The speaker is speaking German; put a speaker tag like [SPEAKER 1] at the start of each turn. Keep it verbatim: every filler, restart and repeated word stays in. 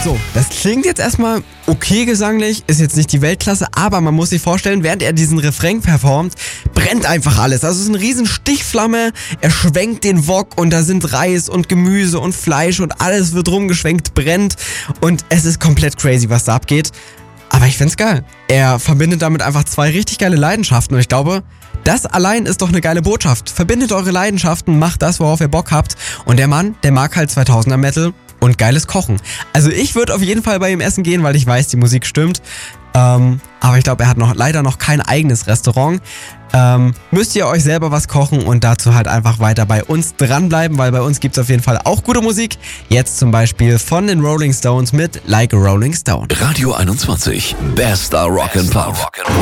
[SPEAKER 1] So, das klingt jetzt erstmal okay gesanglich, ist jetzt nicht die Weltklasse, aber man muss sich vorstellen, während er diesen Refrain performt, brennt einfach alles. Also es ist eine riesen Stichflamme, er schwenkt den Wok und da sind Reis und Gemüse und Fleisch und alles wird rumgeschwenkt, brennt und es ist komplett crazy, was da abgeht. Aber ich find's geil. Er verbindet damit einfach zwei richtig geile Leidenschaften und ich glaube, das allein ist doch eine geile Botschaft. Verbindet eure Leidenschaften, macht das, worauf ihr Bock habt. Und der Mann, der mag halt zweitausender Metal und geiles Kochen. Also ich würde auf jeden Fall bei ihm essen gehen, weil ich weiß, die Musik stimmt. Ähm, aber ich glaube, er hat noch leider noch kein eigenes Restaurant. Ähm, müsst ihr euch selber was kochen und dazu halt einfach weiter bei uns dranbleiben, weil bei uns gibt's auf jeden Fall auch gute Musik. Jetzt zum Beispiel von den Rolling Stones mit Like a Rolling Stone.
[SPEAKER 2] Radio einundzwanzig, bester Rock'n'Pop.